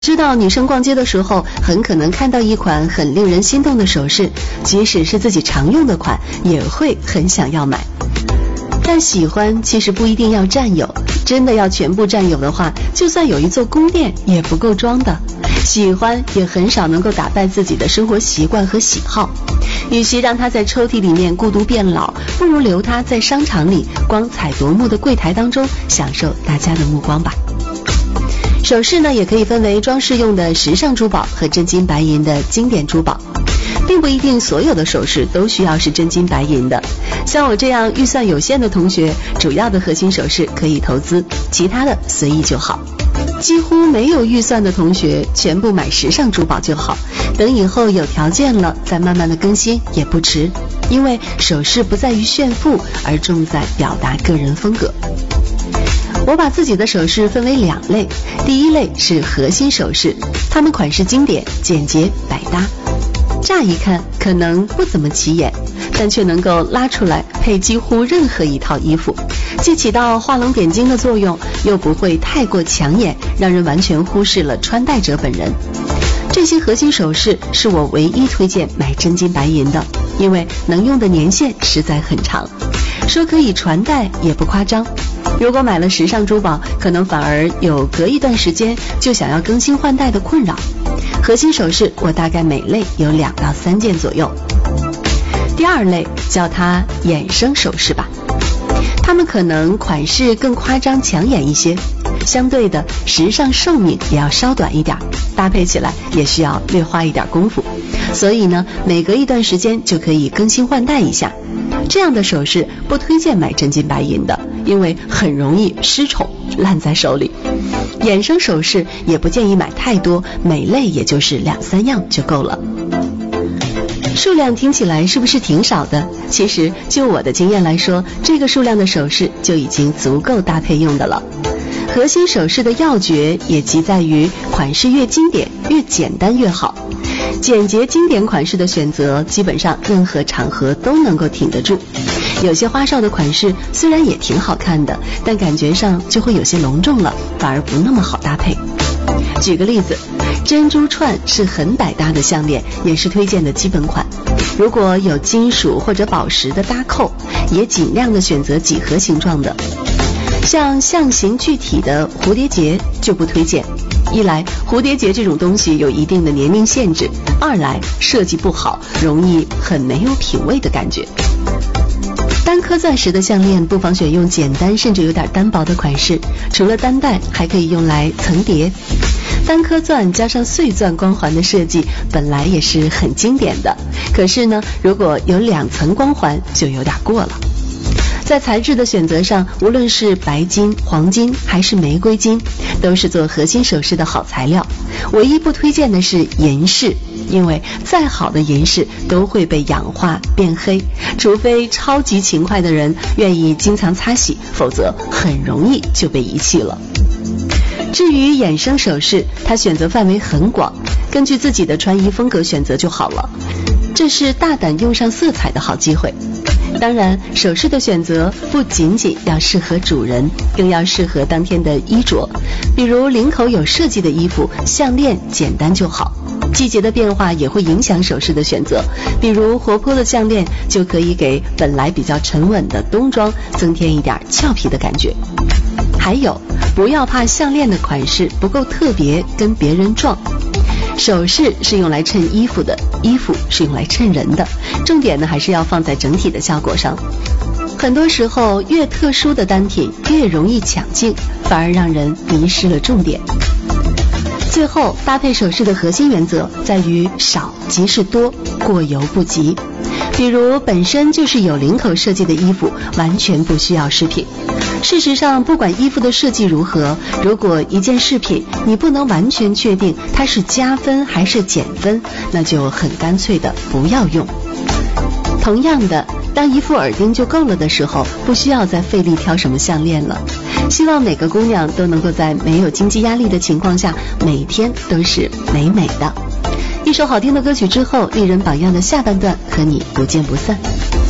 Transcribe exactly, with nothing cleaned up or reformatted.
知道女生逛街的时候很可能看到一款很令人心动的首饰，即使是自己常用的款也会很想要买。但喜欢其实不一定要占有，真的要全部占有的话，就算有一座宫殿也不够装的。喜欢也很少能够打败自己的生活习惯和喜好，与其让它在抽屉里面孤独变老，不如留它在商场里光彩夺目的柜台当中享受大家的目光吧。首饰呢，也可以分为装饰用的时尚珠宝和真金白银的经典珠宝，并不一定所有的首饰都需要是真金白银的。像我这样预算有限的同学，主要的核心首饰可以投资，其他的随意就好。几乎没有预算的同学，全部买时尚珠宝就好，等以后有条件了再慢慢的更新也不迟，因为首饰不在于炫富，而重在表达个人风格。我把自己的首饰分为两类，第一类是核心首饰，它们款式经典、简洁、百搭，乍一看可能不怎么起眼，但却能够拉出来配几乎任何一套衣服，既起到画龙点睛的作用，又不会太过抢眼，让人完全忽视了穿戴者本人。这些核心首饰是我唯一推荐买真金白银的，因为能用的年限实在很长，说可以传代也不夸张。如果买了时尚珠宝，可能反而有隔一段时间就想要更新换代的困扰。核心首饰我大概每类有两到三件左右。第二类叫它衍生首饰吧，它们可能款式更夸张抢眼一些，相对的时尚寿命也要稍短一点，搭配起来也需要略花一点功夫，所以呢每隔一段时间就可以更新换代一下。这样的首饰不推荐买真金白银的，因为很容易失宠烂在手里。衍生首饰也不建议买太多，每类也就是两三样就够了。数量听起来是不是挺少的？其实就我的经验来说，这个数量的首饰就已经足够搭配用的了。核心首饰的要诀也即在于款式越经典越简单越好，简洁经典款式的选择基本上任何场合都能够挺得住。有些花哨的款式虽然也挺好看的，但感觉上就会有些隆重了，反而不那么好搭配。举个例子，珍珠串是很百搭的项链，也是推荐的基本款。如果有金属或者宝石的搭扣，也尽量的选择几何形状的。像象形具体的蝴蝶结就不推荐，一来蝴蝶结这种东西有一定的年龄限制，二来设计不好，容易很没有品味的感觉。单颗钻石的项链不妨选用简单甚至有点单薄的款式，除了单戴还可以用来层叠。单颗钻加上碎钻光环的设计本来也是很经典的，可是呢如果有两层光环就有点过了。在材质的选择上，无论是白金、黄金还是玫瑰金，都是做核心首饰的好材料。唯一不推荐的是银饰，因为再好的银饰都会被氧化变黑，除非超级勤快的人愿意经常擦洗，否则很容易就被遗弃了。至于衍生首饰，它选择范围很广，根据自己的穿衣风格选择就好了，这是大胆用上色彩的好机会。当然，首饰的选择不仅仅要适合主人，更要适合当天的衣着。比如领口有设计的衣服，项链简单就好。季节的变化也会影响首饰的选择，比如活泼的项链就可以给本来比较沉稳的冬装增添一点俏皮的感觉。还有，不要怕项链的款式不够特别，跟别人撞。首饰是用来衬衣服的，衣服是用来衬人的，重点呢还是要放在整体的效果上。很多时候越特殊的单品越容易抢镜，反而让人迷失了重点。最后，搭配首饰的核心原则在于少即是多，过犹不及。比如本身就是有领口设计的衣服，完全不需要饰品。事实上，不管衣服的设计如何，如果一件饰品你不能完全确定它是加分还是减分，那就很干脆的不要用。同样的，当一副耳钉就够了的时候，不需要再费力挑什么项链了。希望每个姑娘都能够在没有经济压力的情况下，每天都是美美的。一首好听的歌曲之后，丽人榜样的下半段和你不见不散。